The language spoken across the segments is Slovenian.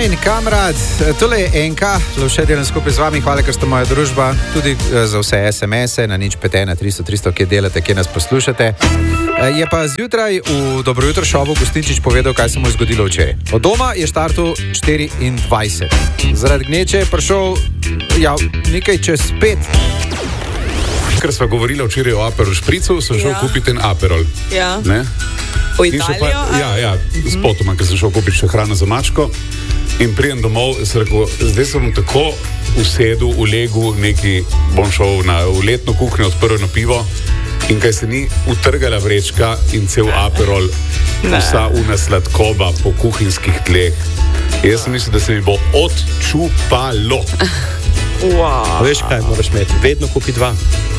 in kamrad, tole je Enka, še delam skupaj z vami, hvala, ker ste moja družba, tudi za vse SMS-e na 051 300 300, kje delate, kje nas poslušate. Je pa zjutraj v Dobro jutro šovu Gustinčič povedal, kaj se mu je zgodilo včeraj. Od doma je štartil 24. Zaradi gneče je prišel nekaj čez 5. Ker sva govorila včeraj o Aperol špricu, sem šel kupiti en Aperol. Ja. Ne? V Italijo? S potoma, ker sem šel kupiti še hrano za mačko. In prijem domov, sem rekel, zdaj sem tako usedel, ulegu, bom šel v letno kuhnjo, odprl eno pivo. In kaj se ni utrgala vrečka in cel Aperol, vsa una sladkoba po kuhinjskih tleh. Jaz sem mislil, da se mi bo odčupalo. Wow. Veš kaj, moraš imeti, vedno kupi 2.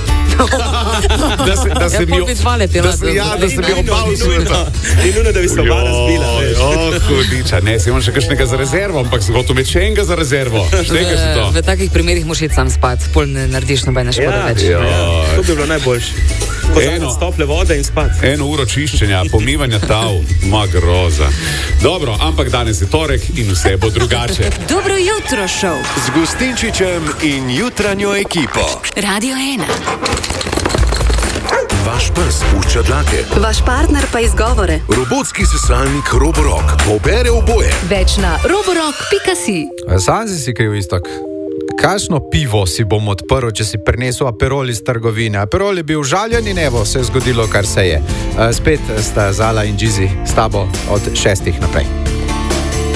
Da se mi obal sveta. In nujno, da bi se oba razbila. Hudiča, ne, si imam še kakšnega za rezervo, ampak sem gotovo imeti še enega za rezervo. V takih primerih moraš iti sam spat, pol ne narediš nobene škode več. To bi bilo najboljše. Kozati tople vode in spat. 1 uro čiščenja, pomivanja tav, groza. Dobro, ampak danes je torek in vse bo drugače. Dobro jutro šov z Gustinčičem in jutranjo ekipo. Radio 1. Vaš pes pušča dlake. Vaš partner pa izgovore. Robotski sesalnik Roborock pobere oboje. Več na roborock.si. Sam si kriv istok. Kakšno pivo si bom odprl, če si prinesel Aperol iz trgovine? Aperol je bil žaljen in evo, se je zgodilo, kar se je. Spet sta Zala in Džizi s tabo od 6 naprej.